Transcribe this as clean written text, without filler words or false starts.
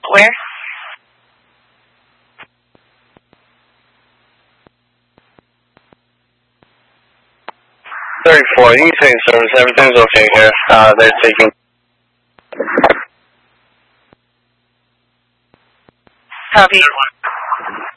Where? $34. You can take service. Everything's okay here. They're taking. Copy.